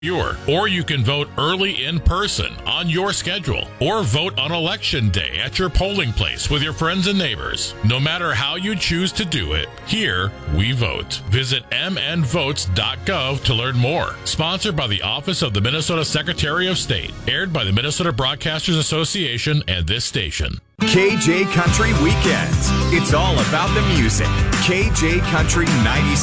Or you can vote early in person on your schedule, or vote on Election Day at your polling place with your friends and neighbors. No matter how you choose to do it, here we vote. Visit mnvotes.gov to learn more. Sponsored by the Office of the Minnesota Secretary of State. Aired by the Minnesota Broadcasters Association and this station. KJ Country Weekends. It's all about the music. KJ Country 96.